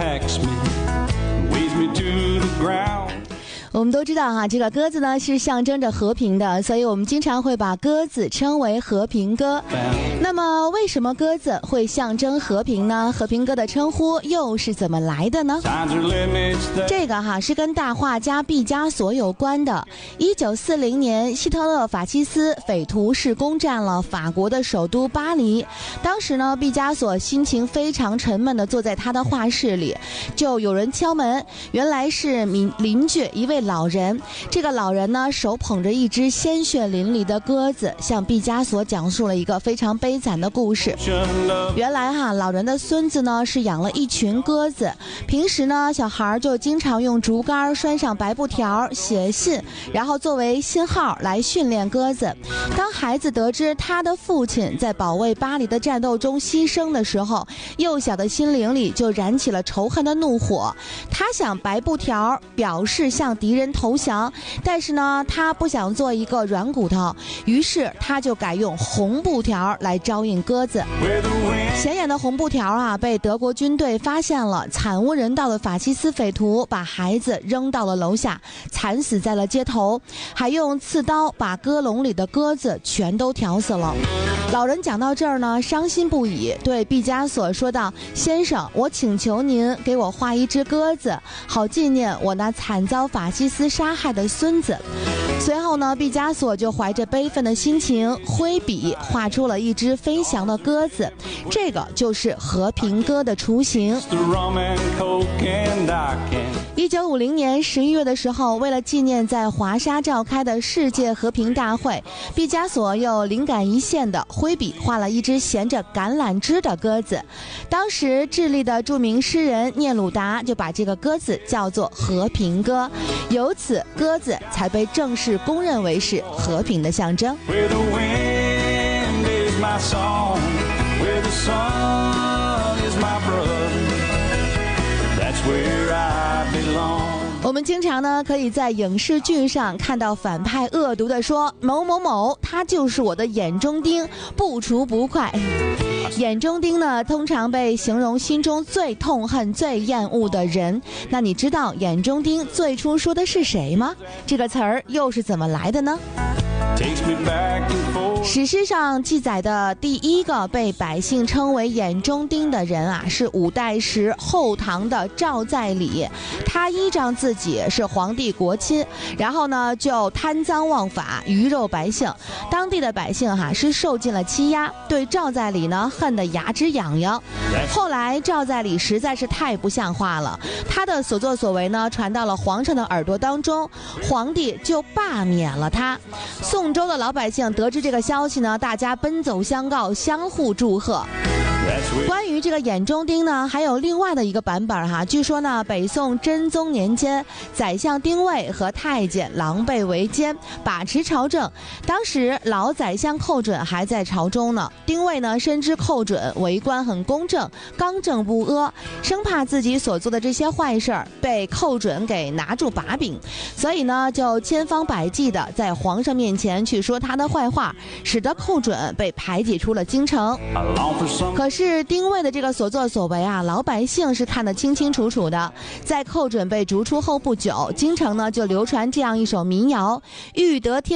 attacks me, weighs me to the ground. 我们都知道哈，这个鸽子呢是象征着和平的，所以我们经常会把鸽子称为和平鸽。那么为什么鸽子会象征和平呢？和平鸽的称呼又是怎么来的呢？这个哈是跟大画家毕加索有关的。1940年，希特勒法西斯匪徒是攻占了法国的首都巴黎。当时呢，毕加索心情非常沉闷地坐在他的画室里，就有人敲门，原来是邻居一位老人。这个老人呢，手捧着一只鲜血淋漓的鸽子，向毕加索讲述了一个非常悲惨的故事。原来哈，老人的孙子呢是养了一群鸽子，平时呢小孩就经常用竹竿拴上白布条写信，然后作为信号来训练鸽子。当孩子得知他的父亲在保卫巴黎的战斗中牺牲的时候，幼小的心灵里就燃起了仇恨的怒火。他想白布条表示向敌人投降，但是呢他不想做一个软骨头，于是他就改用红布条来招引鸽子。显眼的红布条啊被德国军队发现了，惨无人道的法西斯匪徒把孩子扔到了楼下，惨死在了街头，还用刺刀把鸽笼里的鸽子全都挑死了。老人讲到这儿呢，伤心不已，对毕加索说道：“先生，我请求您给我画一只鸽子，好纪念我那惨遭法西斯杀害的孙子。”随后呢，毕加索就怀着悲愤的心情挥笔画出了一只飞翔的鸽子，这个就是和平鸽的雏形。1950年11月的时候，为了纪念在华沙召开的世界和平大会，毕加索又灵感一现的挥笔画了一只衔着橄榄枝的鸽子。当时智利的著名诗人聂鲁达就把这个鸽子叫做和平鸽，由此鸽子才被正式公认为是和平的象征。我们经常呢可以在影视剧上看到反派恶毒地说某某某他就是我的眼中钉，不除不快。眼中钉呢通常被形容心中最痛恨最厌恶的人。那你知道眼中钉最初说的是谁吗？这个词儿又是怎么来的呢？史诗上记载的第一个被百姓称为眼中钉的人啊，是五代时后唐的赵在礼。他依仗自己是皇帝国亲，然后呢就贪赃枉法，鱼肉百姓。当地的百姓是受尽了欺压，对赵在礼呢恨得牙齿痒痒。后来赵在礼实在是太不像话了，他的所作所为呢传到了皇上的耳朵当中，皇帝就罢免了他。宋州的老百姓得知这个消息呢，大家奔走相告，相互祝贺。关于这个眼中钉呢，还有另外的一个版本哈。据说呢，北宋真宗年间，宰相丁谓和太监狼狈为奸，把持朝政。当时老宰相寇准还在朝中呢，丁谓呢深知寇准为官很公正，刚正不阿，生怕自己所做的这些坏事儿被寇准给拿住把柄，所以呢就千方百计的在皇上面前去说他的坏话，使得寇准被排挤出了京城。可是丁谓的这个所作所为啊，老百姓是看得清清楚楚的。在寇准被逐出后不久，京城呢就流传这样一首民谣：欲得天